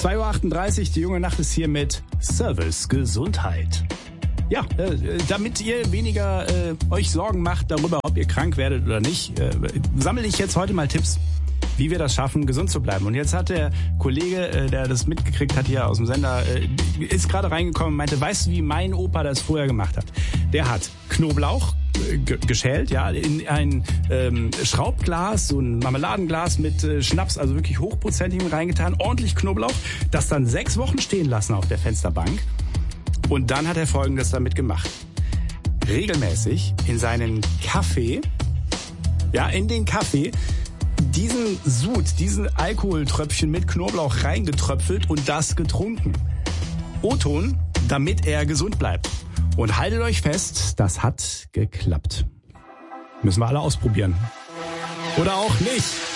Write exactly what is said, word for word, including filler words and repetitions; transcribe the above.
zwei Uhr achtunddreißig, die junge Nacht ist hier mit Service Gesundheit. Ja, äh, damit ihr weniger äh, euch Sorgen macht darüber, ob ihr krank werdet oder nicht, äh, sammle ich jetzt heute mal Tipps, wie wir das schaffen, gesund zu bleiben. Und jetzt hat der Kollege, äh, der das mitgekriegt hat hier aus dem Sender, äh, ist gerade reingekommen und meinte, weißt du, wie mein Opa das früher gemacht hat? Der hat Knoblauch äh, g- geschält, ja, in ein ähm, Schraubglas, so ein Marmeladenglas mit äh, Schnaps, also wirklich hochprozentigem reingetan, ordentlich Knoblauch, das dann sechs Wochen stehen lassen auf der Fensterbank. Und dann hat er Folgendes damit gemacht. Regelmäßig in seinen Kaffee, ja, in den Kaffee, diesen Sud, diesen Alkoholtröpfchen mit Knoblauch reingetröpfelt und das getrunken. O-Ton, damit er gesund bleibt. Und haltet euch fest, das hat geklappt. Müssen wir alle ausprobieren. Oder auch nicht.